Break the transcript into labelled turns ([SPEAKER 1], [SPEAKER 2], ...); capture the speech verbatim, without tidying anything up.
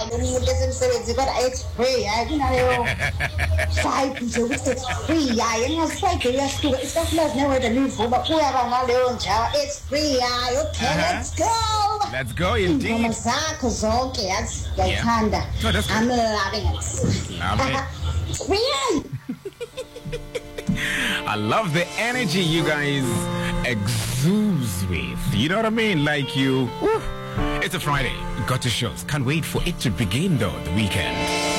[SPEAKER 1] umuntu esemsebenzi kodwa it's free hayi kunayo side nje ukuthi it's free hayi ngiyasifake uyasuka isafulazi newetha nivuba kuya ngaleyo njalo it's free hayi okay uh-huh. Let's go
[SPEAKER 2] let's go indeed
[SPEAKER 1] mama zakho zonke yazi ngiyithanda I'm loving it
[SPEAKER 2] love it
[SPEAKER 1] it's free.
[SPEAKER 2] I love the energy you guys exude with. You know what I mean? Like you. Woo. It's a Friday. Got to shows. Can't wait for it to begin though, the weekend.